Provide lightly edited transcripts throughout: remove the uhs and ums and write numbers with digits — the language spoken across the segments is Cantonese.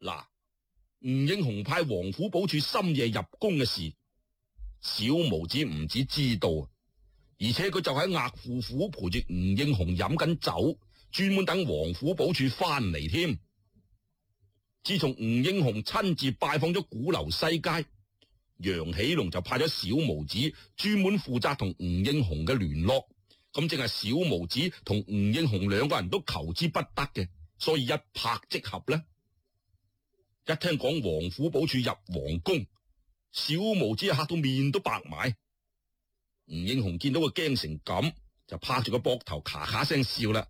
嗱，吳英雄派王府保處深夜入宮嘅事，小毛子唔止知道，而且佢就喺額父府陪住吳英雄飲緊酒，專門等王府保處翻嚟添。自從吳英雄親自拜訪咗鼓樓西街，楊喜龍就派咗小毛子專門負責同吳英雄嘅聯絡。咁正係小毛子同吳英雄兩個人都求之不得嘅，所以一拍即合呢。一聽講王府保處入皇宮，小毛子嚇到面都白埋。吳英雄見到佢驚成咁，就拍住個膊頭咔咔聲笑啦。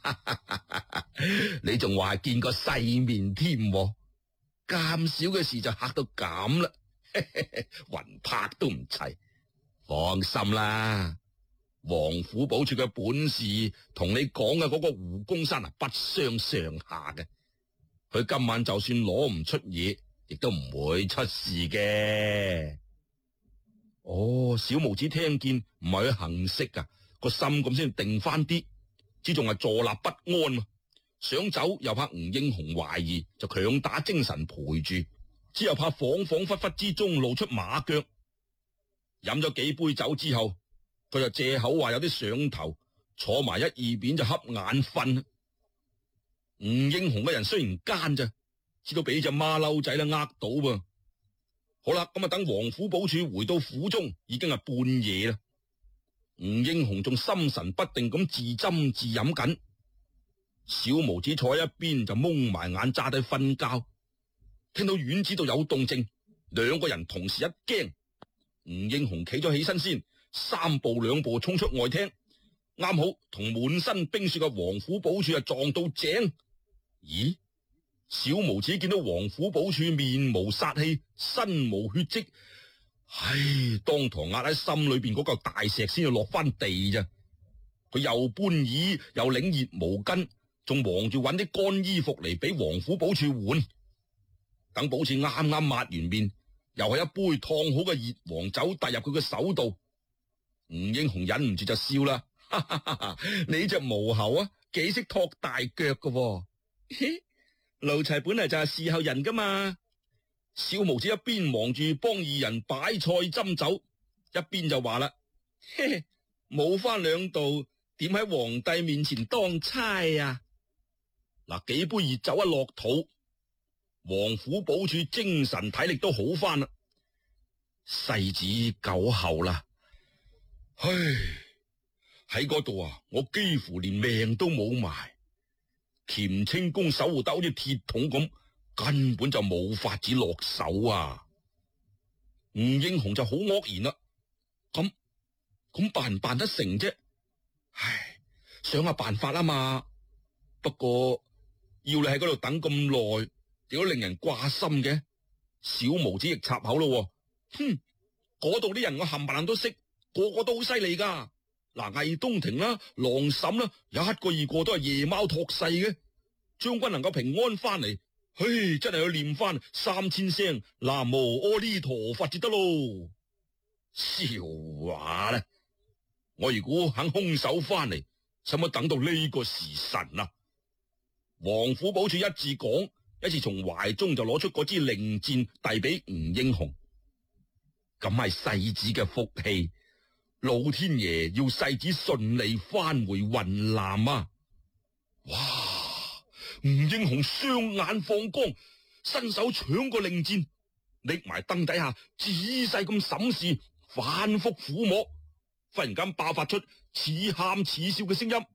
你仲話係見過世面添，咁少嘅事就嚇到咁啦，魂魄都唔齊。放心啦，王府保處嘅本事同你講嘅嗰個胡公山不相上下嘅。佢今晚就算攞唔出嘢，亦都唔會出事嘅。哦，小毛子聽見唔係去行色噶，個心咁先定翻啲，只仲係坐立不安嘛。想走又怕吳英雄懷疑，就強打精神陪住，之後怕恍恍惚惚之中露出馬腳。飲咗幾杯酒之後，佢就借口話有啲上頭，坐埋一二邊就瞌眼瞓。吳英雄嘅人雖然奸咋，知道俾隻馬騮仔啦呃到噃。好啦，咁啊等王府保處回到府中，已經係半夜啦。吳英雄仲心神不定咁自斟自飲緊，小毛子坐喺一邊就蒙埋眼揸低瞓覺。聽到院子度有動靜，兩個人同時一驚。吳英雄企咗起身先，三步兩步衝出外廳，啱好同滿身冰雪嘅王府保處撞到正。咦？小毛子見到王府保處面無殺氣，身無血迹，唉，當堂壓喺心裏邊嗰嚿大石先要落翻地咋。佢又搬椅又擰熱毛巾，仲忙住揾啲乾衣服嚟俾王府保處換。等保處啱啱抹完面，又係一杯燙好嘅熱黃酒遞入佢嘅手度。吳英雄忍唔住就笑啦，哈哈哈哈，你隻毛猴啊，幾識托大腳噶喎。奴才本嚟就係伺候人噶嘛。小毛子一邊忙住幫二人擺菜斟酒，一邊就話啦：冇翻兩道，點喺皇帝面前當差啊？嗱，幾杯熱酒一落肚，王府保處精神體力都好翻啦。世子久候啦，唉，喺嗰度啊，我幾乎連命都冇埋。乾清宮守護得好似鐵桶咁，根本就冇法子落手啊！吳英雄就好愕然啦，咁辦唔辦得成啫？唉，想下辦法啊嘛。不過要你喺嗰度等咁耐，亦都令人掛心嘅。小毛子亦插口咯，嗰度啲人我冚唪唥都識，個個都好犀利噶。嗱，魏東庭啦、郎嬸啦，一個二個都係夜貓託世嘅。將軍能夠平安翻嚟，嘿，真係要念翻3000聲南無阿彌陀佛至得咯。笑話啦！我如果肯空手翻嚟，使乜等到呢個時辰啊？王府保處一字講，一次從懷中就攞出嗰支令箭遞俾吳英雄。咁係世子嘅福氣。老天爺要世子順利翻回雲南啊！哇！吳英雄雙眼放光，伸手搶過令箭，匿埋燈底下仔細咁審視，反覆撫摸，忽然間爆發出似喊似笑嘅聲音。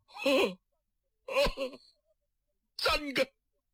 真噶，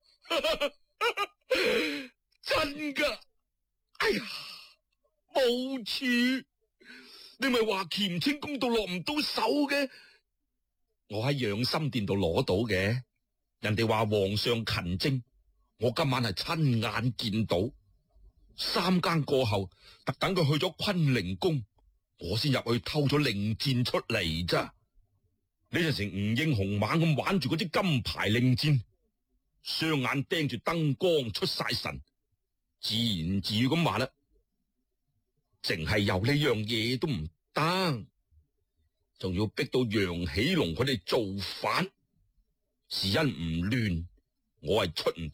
真噶！哎呀，保處！你咪話乾清宮度落唔到手嘅，我喺養心殿度攞到嘅。人哋話皇上勤政，我今晚係親眼見到。3更過後，特等佢去咗坤寧宮，我先入去偷咗令箭出嚟咋。呢陣時吳英雄猛咁玩住嗰支金牌令箭，雙眼盯住燈光出晒神，自言自語咁話啦。淨係有呢樣嘢都唔得，仲要逼到楊喜龍佢哋造反，是因唔亂，我係出唔